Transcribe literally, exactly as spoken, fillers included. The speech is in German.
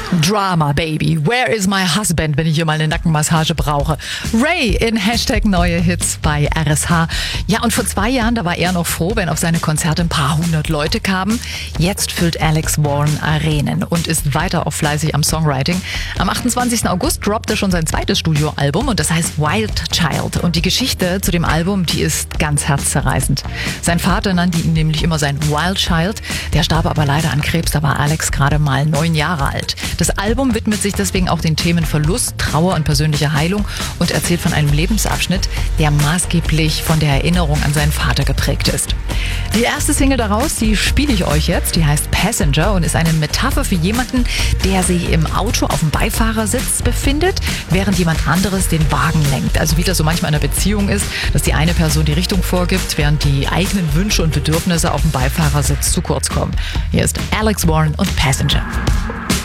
Drama Baby, where is my husband, wenn ich hier mal eine Nackenmassage brauche. Ray in Hashtag neue Hits bei R S H. Ja, und vor zwei Jahren, da war er noch froh, wenn auf seine Konzerte ein paar hundert Leute kamen. Jetzt füllt Alex Warren Arenen und ist weiter auch fleißig am Songwriting. Am achtundzwanzigsten August droppt er schon sein zweites Studioalbum und das heißt Wild Child. Und die Geschichte zu dem Album, die ist ganz herzzerreißend. Sein Vater nannte ihn nämlich immer sein Wild Child. Der starb aber leider an Krebs, da war Alex gerade mal neun Jahre alt. Das Album widmet sich deswegen auch den Themen Verlust, Trauer und persönliche Heilung und erzählt von einem Lebensabschnitt, der maßgeblich von der Erinnerung an seinen Vater geprägt ist. Die erste Single daraus, die spiele ich euch jetzt, die heißt Passenger und ist eine Metapher für jemanden, der sich im Auto auf dem Beifahrersitz befindet, während jemand anderes den Wagen lenkt. Also wie das so manchmal in einer Beziehung ist, dass die eine Person die Richtung vorgibt, während die eigenen Wünsche und Bedürfnisse auf dem Beifahrersitz zu kurz kommen. Hier ist Alex Warren und Passenger.